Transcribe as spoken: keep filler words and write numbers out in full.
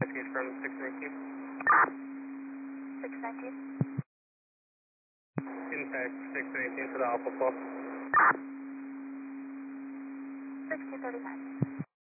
proceed from six nineteen. six nineteen. Impact six nineteen to the Alpha Four. sixteen thirty-nine.